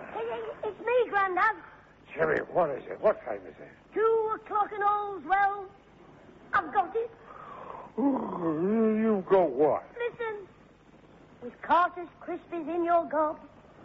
It's me, Grandad. Jimmy, what is it? What time is it? 2 o'clock and all's well. I've got it. You've got what? Listen. With Carter's Crispies in your gob.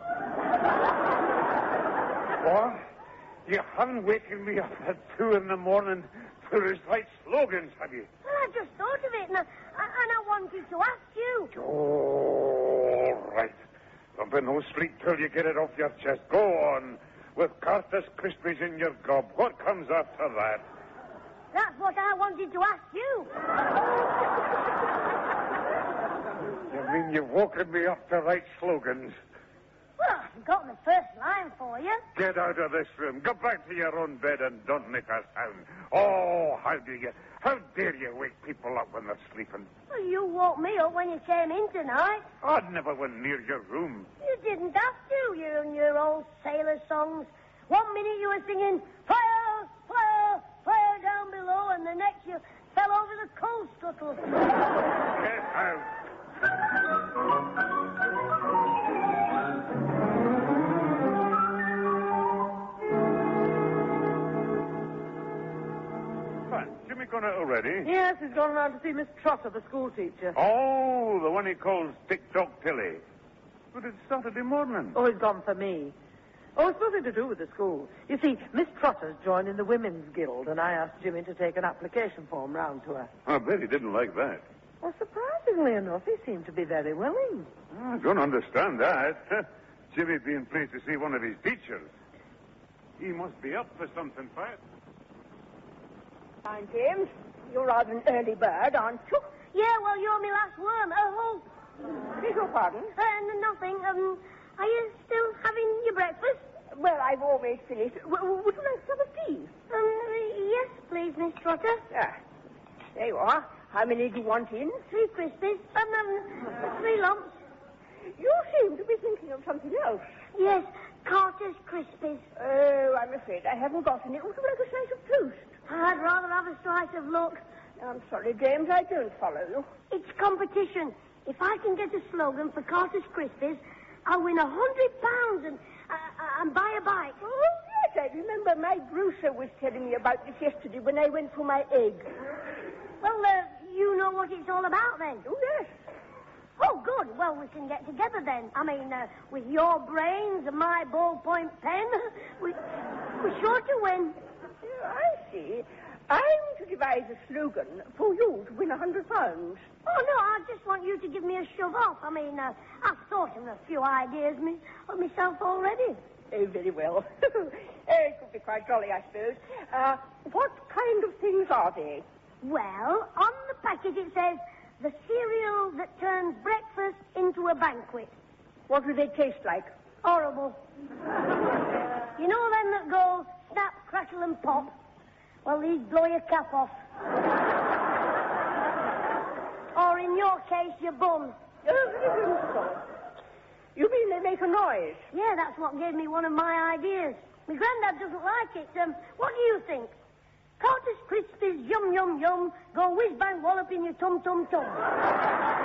What? You haven't wakened me up at 2 in the morning to recite slogans, have you? Well, I just thought of it, and I wanted to ask you. All right. Don't be no sleep till you get it off your chest. Go on. With Carter's Crispies in your gob, what comes after that? That's what I wanted to ask you. You mean you've woken me up to write slogans? Well, I've got the first line for you. Get out of this room. Go back to your own bed and don't make a sound. Oh, how dare you wake people up when they're sleeping? Well, you woke me up when you came in tonight. I never went near your room. You didn't have to, you and your old sailor songs. 1 minute you were singing, fire, fire, fire down below, and the next you fell over the coal scuttle. Get out. Jimmy gone out already? Yes, he's gone around to see Miss Trotter, the school teacher. Oh, the one he calls Dick Dog Tilly. But it's Saturday morning. Oh, he's gone for me. Oh, it's nothing to do with the school. You see, Miss Trotter's joined in the Women's Guild, and I asked Jimmy to take an application form round to her. I bet he didn't like that. Well, surprisingly enough, he seemed to be very willing. I don't understand that. Jimmy being pleased to see one of his teachers. He must be up for something, Pat. Fine, James. You're rather an early bird, aren't you? Yeah, well, you're my last worm. Oh, Beg your pardon? nothing. Are you still having your breakfast? Well, I've always finished. Would you like some of tea? Yes, please, Miss Trotter. Ah, there you are. How many do you want in? 3 Crispies. 3 lumps. You seem to be thinking of something else. Yes, Carter's Crispies. Oh, I'm afraid I haven't got any. Would you like a slice of toast? I'd rather have a slice of luck. I'm sorry, James, I don't follow you. It's competition. If I can get a slogan for Carter's Crispies, I'll win £100 and buy a bike. Oh, yes, I remember my grocer was telling me about this yesterday when I went for my egg. Well, you know what it's all about then? Oh, yes. Oh, good. Well, we can get together then. I mean, with your brains and my ballpoint pen, we're sure to win. Oh, I see. I'm to devise a slogan for you to win £100. Oh, no, I just want you to give me a shove off. I mean, I've thought of a few ideas myself already. Oh, very well. It could be quite jolly, I suppose. What kind of things are they? Well, on the packet it says, the cereal that turns breakfast into a banquet. What do they taste like? Horrible. You know them that go snap, crackle and pop? Well, these blow your cap off. Or in your case, your bum. You mean they make a noise? Yeah, that's what gave me one of my ideas. My granddad doesn't like it. What do you think? Carter's Crispies, yum, yum, yum, go whiz-bang wallop in your tum-tum-tum.